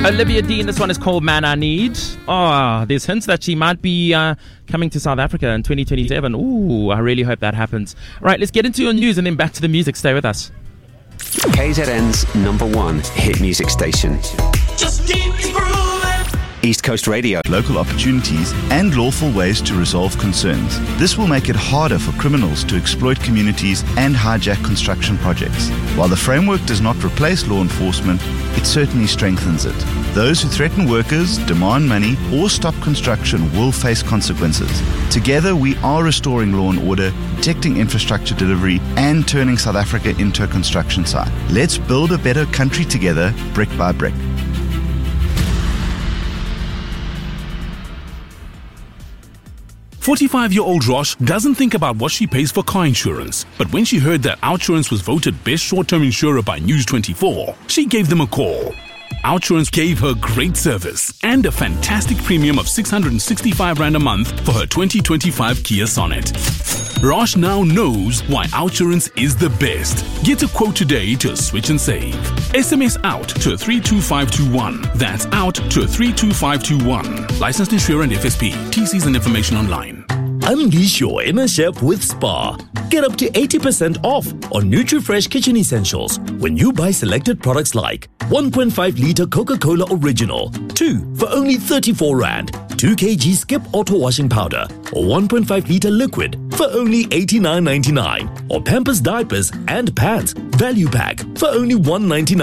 Olivia Dean, this one is called Man I Need. Oh, there's hints that she might be coming to South Africa in 2027. Ooh, I really hope that happens. All right, let's get into your news and then back to the music. Stay with us. KZN's #1 hit music station. Just keep improving. East Coast Radio. Local opportunities and lawful ways to resolve concerns. This will make it harder for criminals to exploit communities and hijack construction projects. While the framework does not replace law enforcement, it certainly strengthens it. Those who threaten workers, demand money, or stop construction will face consequences. Together, we are restoring law and order, protecting infrastructure delivery, and turning South Africa into a construction site. Let's build a better country together, brick by brick. 45-year-old Rosh doesn't think about what she pays for car insurance, but when she heard that OUTsurance was voted best short-term insurer by News24, she gave them a call. OUTsurance gave her great service and a fantastic premium of 665 Rand a month for her 2025 Kia Sonet. Rosh now knows why OUTsurance is the best. Get a quote today to switch and save. SMS out to 32521. That's out to 32521. Licensed insurer and FSP. TCs and information online. Unleash your inner chef with Spar. Get up to 80% off on NutriFresh kitchen essentials when you buy selected products like 1.5-litre Coca-Cola Original, 2 for only 34 Rand, 2 kg Skip Auto Washing Powder, or 1.5-litre liquid for only 89.99, or Pampers Diapers and Pads Value Pack for only 1.99.